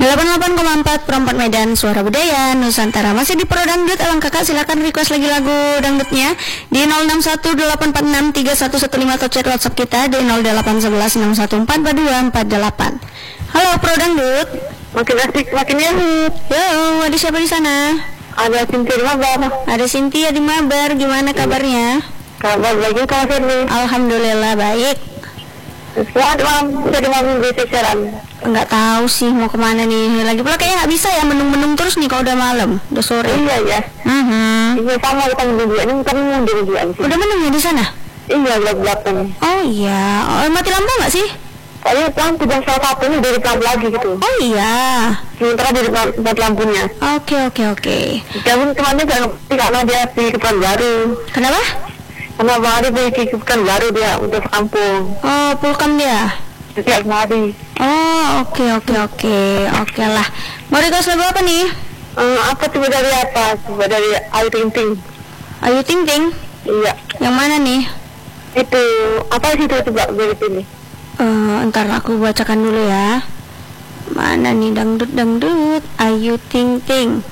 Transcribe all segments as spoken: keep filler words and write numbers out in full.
delapan puluh delapan koma empat Perempat Medan, Suara Budaya Nusantara. Masih di Pro Dangdut, abang kakak silakan request lagi lagu dangdutnya di nol enam satu delapan empat enam tiga satu satu lima atau chat WhatsApp kita di nol delapan satu satu enam satu empat dua dua empat delapan. Halo Pro Dangdut. Makin asik, makin nyambut. Yo, ada siapa di sana? Ada Cynthia di Mabar. Ada Cynthia di Mabar. Gimana kabarnya? Kabar baik, Kak Firly. Alhamdulillah baik. Selamat malam, bisa di mobil bersiaran. Enggak tahu sih mau kemana nih. Lagi pula kayaknya nggak bisa ya, menung-menung terus nih kalau udah malam, udah sore. Iya ya. Mhm. Iya sama kita berdua ini, kan mau berdua sih. Udah menung ya di sana? Iya, belakang. Oh iya. Oh, mati lampu nggak sih? Kayaknya lampu jam salah satu ini dari lampu lagi gitu. Oh iya. Sementara dari tempat lampunya. Oke oke oke. Kamu kemana jangan karena dia di kepan baru. Kenapa? Karena baru di kepan baru dia udah kampung. Oh pulkam dia. Setiap hari. Oh oke oke oke oke lah. Mau request lagu apa nih? Hmm, apa coba dari apa? Coba dari Ayu Ting Ting. Ayu Ting Ting. Iya. Yang mana nih? Itu apa sih itu coba dari sini? Uh, ntar aku bacakan dulu ya. Mana nih dangdut dangdut Ayu Ting Ting.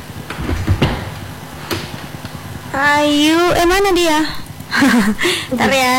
Ayu eh mana dia? Ntar ya.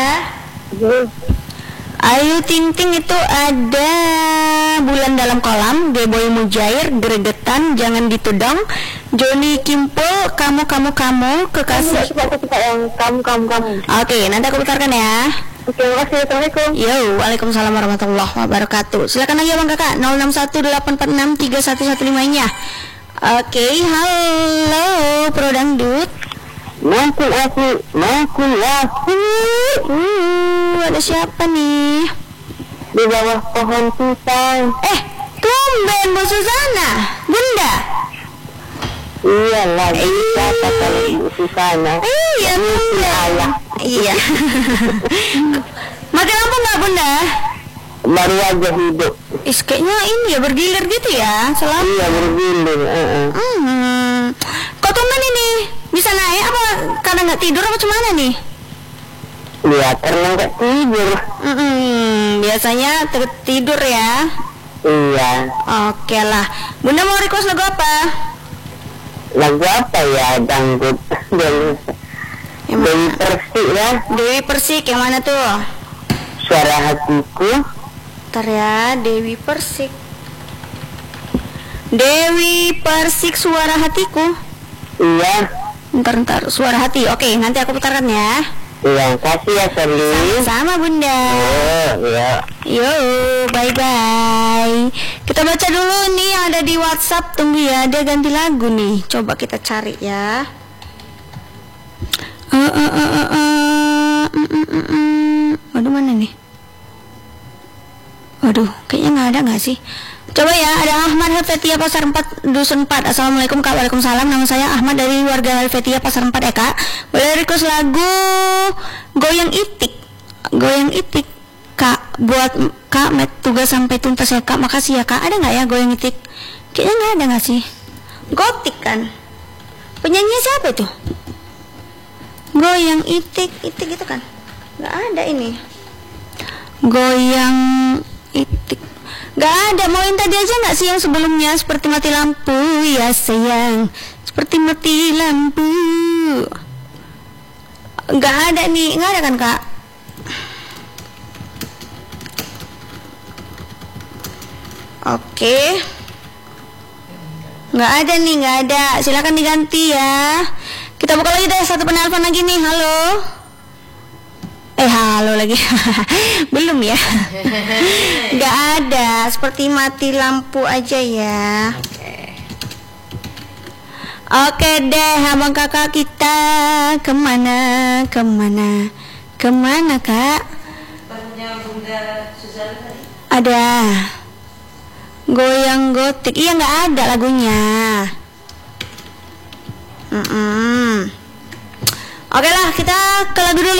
Ayu Ting Ting itu ada Bulan Dalam Kolam, Geboy Mujair, Gregetan, Jangan Ditudong, Joni Kimpul, Kamu Kamu Kamu, Kekasih. Suka suka yang kamu kamu kamu. Oke, nanti aku putarkan ya. Oke, terima kasih. Assalamualaikum. Yo, waalaikumsalam warahmatullahi wabarakatuh. Silakan lagi abang kakak nol enam satu delapan empat enam tiga satu satu lima nya. Oke, halo Pro Dangdut. Maafin aku, maafin aku. Uh, ada siapa nih? Di bawah pohon pisang. Eh, tumben Bu Susana, Bunda. Iya lagi siapa kalau Ibu Susana? Iya, Bunda. Iya. Mati lampu nggak Bunda? Baru aja hidup. Is kayaknya ini ya bergilir gitu ya, selalu. Iya bergilir. Uh-uh. Hmm. Kok tumben ini? Bisa naik apa karena nggak tidur apa cemana nih? Iya karena nggak tidur. Hmm, biasanya tidur ya. Iya. Oke lah. Bunda mau request lagu apa? Lagu apa ya dangdut? Dewi Dewi Persik ya. Dewi Persik yang mana tuh? Suara Hatiku. Ntar ya, Dewi Persik. Dewi Persik Suara Hatiku. Iya. Ntar ntar Suara Hati. Oke, nanti aku putarkan ya. Iya, kasih ya Sherly. Sama Bunda. Oh, iya. Yo, bye bye. Kita baca dulu nih yang ada di WhatsApp. Tunggu ya, dia ganti lagu nih. Coba kita cari ya. Uh, uh, uh, uh, uh. Mm, mm, mm, mm. Waduh mana nih? Waduh, kayaknya nggak ada nggak sih? Coba ya, ada Ahmad Helvetia Pasar empat Dusun empat. Assalamualaikum Kak, waalaikumsalam. Nama saya Ahmad dari warga Helvetia Pasar empat ya Kak. Boleh request lagu Goyang Itik. Goyang Itik Kak, buat Kak met tugas sampai tuntas ya Kak. Makasih ya Kak. Ada nggak ya Goyang Itik? Kayaknya nggak ada nggak sih? Gotik kan? Penyanyi siapa itu? Goyang Itik, Itik gitu kan? Nggak ada ini. Goyang Itik. Gak ada, mau yang tadi aja gak sih yang sebelumnya? Seperti mati lampu, ya sayang. Seperti mati lampu. Gak ada nih, gak ada kan Kak? Oke. Gak ada nih, gak ada. Silakan diganti ya. Kita buka lagi deh, satu penelpon lagi nih, halo. Eh halo lagi. Belum ya. Gak ada. Seperti mati lampu aja ya. Oke Oke deh abang kakak kita. Kemana Kemana Kemana Kak? Ada Goyang Gotik. Iya gak ada lagunya. Mm-mm. Oke lah kita ke lagu dulu.